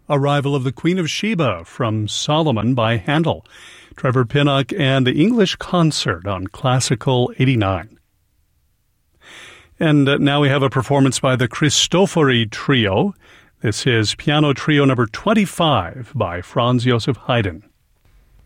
Arrival of the Queen of Sheba from Solomon by Handel. Trevor Pinnock and the English Concert on Classical 89. And now we have a performance by the Cristofori Trio. This is Piano Trio number 25 by Franz Josef Haydn.